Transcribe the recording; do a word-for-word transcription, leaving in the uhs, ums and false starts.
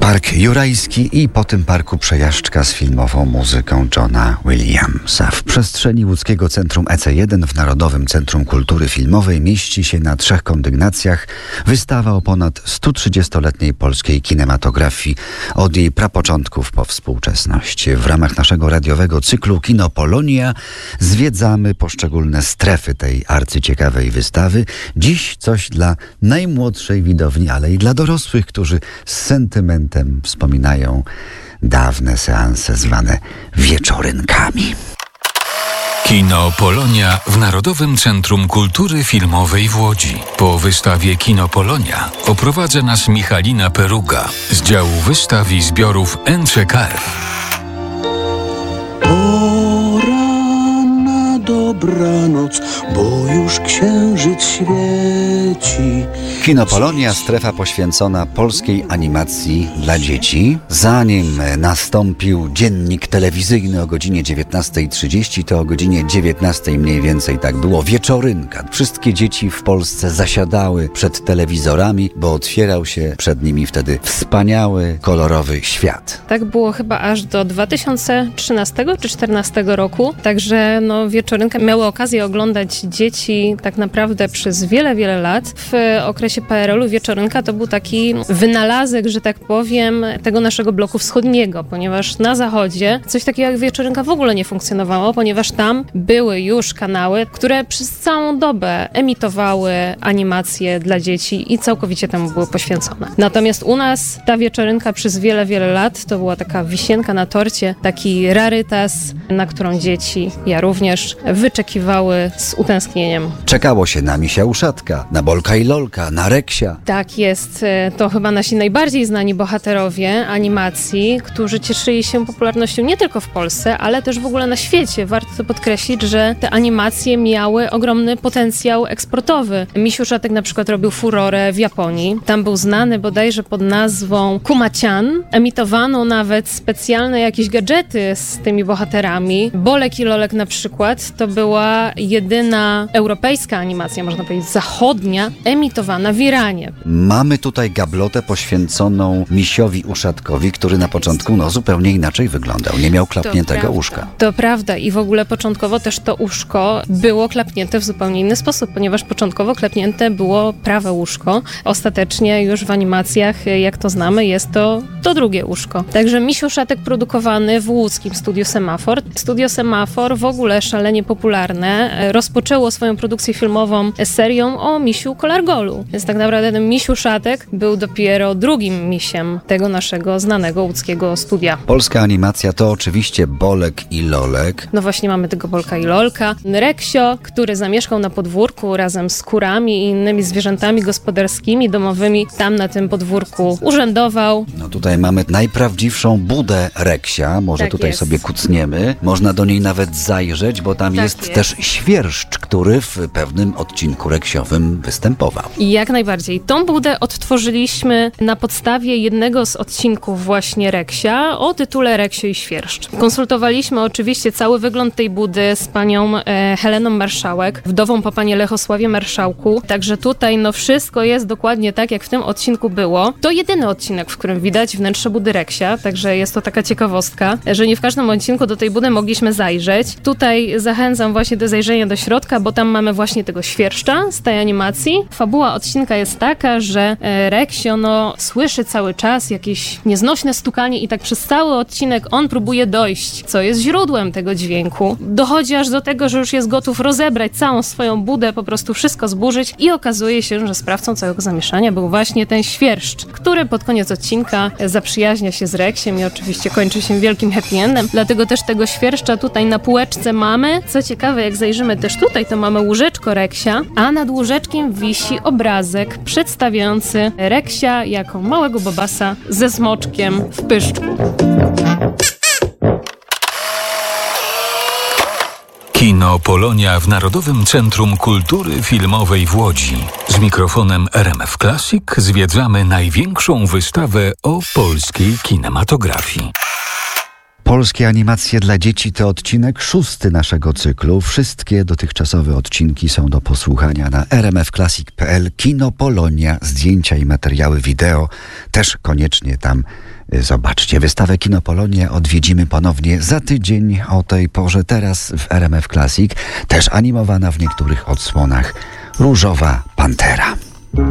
Park Jurajski i po tym parku przejażdżka z filmową muzyką Johna Williamsa. W przestrzeni łódzkiego Centrum E C jeden w Narodowym Centrum Kultury Filmowej mieści się na trzech kondygnacjach wystawa o ponad stu trzydziestoletniej polskiej kinematografii od jej prapoczątków po współczesność. W ramach naszego radiowego cyklu Kino Polonia zwiedzamy poszczególne strefy tej arcyciekawej wystawy. Dziś coś dla najmłodszej widowni, ale i dla dorosłych, którzy z sentymentem wspominają dawne seanse zwane wieczorynkami. Kino Polonia w Narodowym Centrum Kultury Filmowej w Łodzi. Po wystawie Kino Polonia oprowadza nas Michalina Peruga z działu wystaw i zbiorów N C K F. Dobranoc, bo już księżyc świeci. Kino Polonia, strefa poświęcona polskiej animacji dla dzieci. Zanim nastąpił dziennik telewizyjny o godzinie dziewiętnastej trzydzieści, to o godzinie dziewiętnastej mniej więcej tak było wieczorynka. Wszystkie dzieci w Polsce zasiadały przed telewizorami, bo otwierał się przed nimi wtedy wspaniały, kolorowy świat. Tak było chyba aż do dwa tysiące trzynastego czy dwa tysiące czternastego roku, także no wieczorynka miały okazję oglądać dzieci tak naprawdę przez wiele, wiele lat. W okresie P R L-u wieczorynka to był taki wynalazek, że tak powiem, tego naszego bloku wschodniego, ponieważ na zachodzie coś takiego jak wieczorynka w ogóle nie funkcjonowało, ponieważ tam były już kanały, które przez całą dobę emitowały animacje dla dzieci i całkowicie temu były poświęcone. Natomiast u nas ta wieczorynka przez wiele, wiele lat to była taka wisienka na torcie, taki rarytas, na którą dzieci, ja również, wyczekiwały z utęsknieniem. Czekało się na Misia Uszatka, na Bolka i Lolka, na Reksia. Tak jest. To chyba nasi najbardziej znani bohaterowie animacji, którzy cieszyli się popularnością nie tylko w Polsce, ale też w ogóle na świecie. Warto to podkreślić, że te animacje miały ogromny potencjał eksportowy. Misiu Uszatek na przykład robił furorę w Japonii. Tam był znany bodajże pod nazwą Kuma-chan. Emitowano nawet specjalne jakieś gadżety z tymi bohaterami. Bolek i Lolek na przykład to była jedyna europejska animacja, można powiedzieć zachodnia, emitowana w Iranie. Mamy tutaj gablotę poświęconą Misiowi Uszatkowi, który na początku no, zupełnie inaczej wyglądał. Nie miał klapniętego uszka. To prawda i w ogóle początkowo też to uszko było klapnięte w zupełnie inny sposób, ponieważ początkowo klapnięte było prawe uszko. Ostatecznie już w animacjach, jak to znamy, jest to to drugie uszko. Także Misiu Uszatek produkowany w łódzkim Studio Semafor. Studio Semafor w ogóle szalenie popularne. Rozpoczęło swoją produkcję filmową serią o misiu Kolargolu. Więc tak naprawdę ten Misiu Uszatek był dopiero drugim misiem tego naszego znanego łódzkiego studia. Polska animacja to oczywiście Bolek i Lolek. No właśnie mamy tego Bolka i Lolka. Reksio, który zamieszkał na podwórku razem z kurami i innymi zwierzętami gospodarskimi, domowymi. Tam na tym podwórku urzędował. No tutaj mamy najprawdziwszą budę Reksia. Może tak tutaj jest. sobie kucniemy. Można do niej nawet zajrzeć, bo tam Tak jest, jest. też świerszcz, który w pewnym odcinku reksiowym występował. I jak najbardziej. Tą budę odtworzyliśmy na podstawie jednego z odcinków właśnie Reksia o tytule Reksio i Świerszcz. Konsultowaliśmy oczywiście cały wygląd tej budy z panią e, Heleną Marszałek, wdową po panie Lechosławie Marszałku. Także tutaj no wszystko jest dokładnie tak, jak w tym odcinku było. To jedyny odcinek, w którym widać wnętrze budy Reksia, także jest to taka ciekawostka, że nie w każdym odcinku do tej budy mogliśmy zajrzeć. Tutaj zachęcam właśnie do zajrzenia do środka, bo tam mamy właśnie tego świerszcza z tej animacji. Fabuła odcinka jest taka, że e, Reksio no, słyszy cały czas jakieś nieznośne stukanie i tak przez cały odcinek on próbuje dojść, co jest źródłem tego dźwięku. Dochodzi aż do tego, że już jest gotów rozebrać całą swoją budę, po prostu wszystko zburzyć i okazuje się, że sprawcą całego zamieszania był właśnie ten świerszcz, który pod koniec odcinka zaprzyjaźnia się z Reksiem i oczywiście kończy się wielkim happy endem. Dlatego też tego świerszcza tutaj na półeczce mamy. Co ciekawe, jak zajrzymy też tutaj, to mamy łóżeczko Reksia, a nad łóżeczkiem wisi obrazek przedstawiający Reksia jako małego bobasa ze smoczkiem w pyszczku. Kino Polonia w Narodowym Centrum Kultury Filmowej w Łodzi. Z mikrofonem R M F Classic zwiedzamy największą wystawę o polskiej kinematografii. Polskie animacje dla dzieci to odcinek szósty naszego cyklu. Wszystkie dotychczasowe odcinki są do posłuchania na r m f classic kropka p l. Kino Polonia, zdjęcia i materiały wideo też koniecznie tam zobaczcie. Wystawę Kino Polonia odwiedzimy ponownie za tydzień o tej porze. Teraz w R M F Classic, też animowana w niektórych odsłonach, Różowa Pantera.